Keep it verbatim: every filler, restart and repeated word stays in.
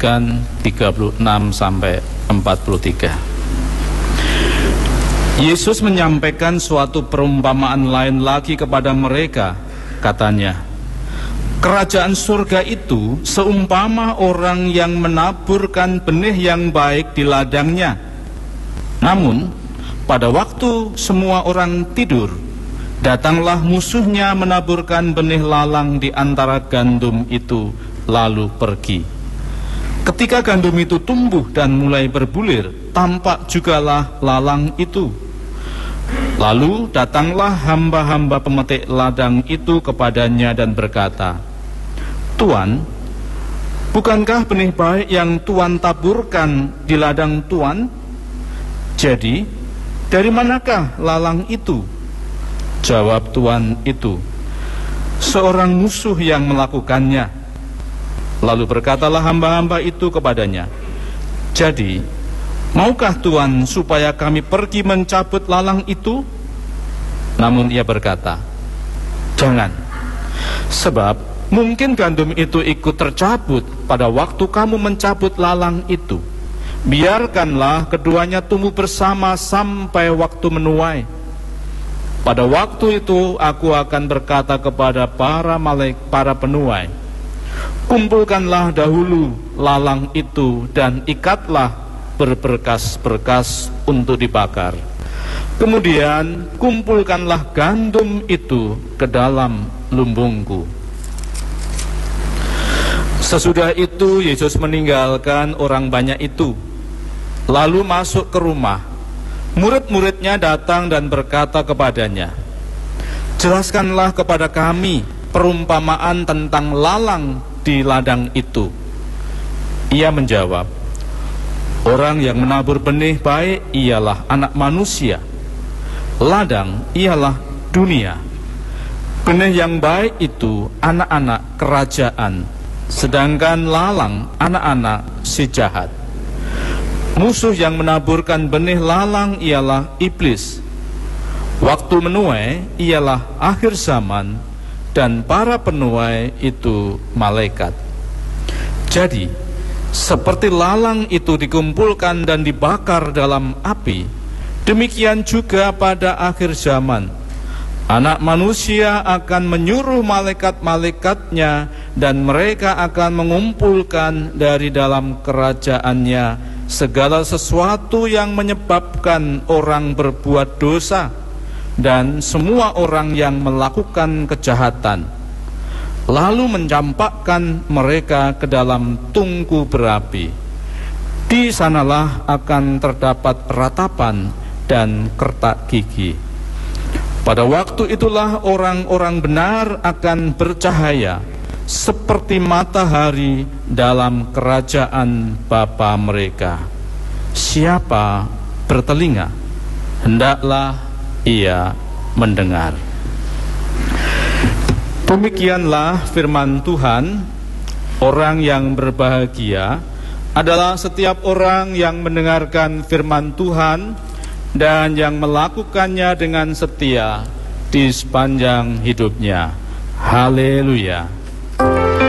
lanjutkan tiga puluh enam sampai empat puluh tiga. Yesus menyampaikan suatu perumpamaan lain lagi kepada mereka. Katanya, kerajaan surga itu seumpama orang yang menaburkan benih yang baik di ladangnya. Namun, pada waktu semua orang tidur, datanglah musuhnya menaburkan benih lalang di antara gandum itu, lalu pergi. Ketika gandum itu tumbuh dan mulai berbulir, tampak jugalah lalang itu. Lalu datanglah hamba-hamba pemetik ladang itu kepadanya dan berkata, Tuan, bukankah benih baik yang Tuan taburkan di ladang Tuan? Jadi, dari manakah lalang itu? Jawab tuan itu, seorang musuh yang melakukannya. Lalu berkatalah hamba-hamba itu kepadanya, jadi, maukah Tuan supaya kami pergi mencabut lalang itu? Namun ia berkata, jangan, sebab mungkin gandum itu ikut tercabut pada waktu kamu mencabut lalang itu. Biarkanlah keduanya tumbuh bersama sampai waktu menuai. Pada waktu itu aku akan berkata kepada para malaikat, para penuai, kumpulkanlah dahulu lalang itu dan ikatlah berberkas-berkas untuk dibakar. Kemudian kumpulkanlah gandum itu ke dalam lumbungku. Sesudah itu Yesus meninggalkan orang banyak itu, lalu masuk ke rumah. Murid-muridnya datang dan berkata kepadanya, jelaskanlah kepada kami perumpamaan tentang lalang di ladang itu. Ia menjawab, orang yang menabur benih baik ialah anak manusia. Ladang ialah dunia. Benih yang baik itu anak-anak kerajaan, sedangkan lalang anak-anak si jahat. Musuh yang menaburkan benih lalang ialah iblis. Waktu menuai ialah akhir zaman, dan para penuai itu malaikat. Jadi, seperti lalang itu dikumpulkan dan dibakar dalam api, demikian juga pada akhir zaman, Anak manusia akan menyuruh malaikat-malaikatnya, dan mereka akan mengumpulkan dari dalam kerajaannya segala sesuatu yang menyebabkan orang berbuat dosa dan semua orang yang melakukan kejahatan, lalu mencampakkan mereka ke dalam tungku berapi. Di sanalah akan terdapat ratapan dan kertak gigi. Pada waktu itulah orang-orang benar akan bercahaya seperti matahari dalam kerajaan Bapa mereka. Siapa bertelinga, hendaklah ia mendengar. Demikianlah firman Tuhan. Orang yang berbahagia adalah setiap orang yang mendengarkan firman Tuhan dan yang melakukannya dengan setia di sepanjang hidupnya. Haleluya.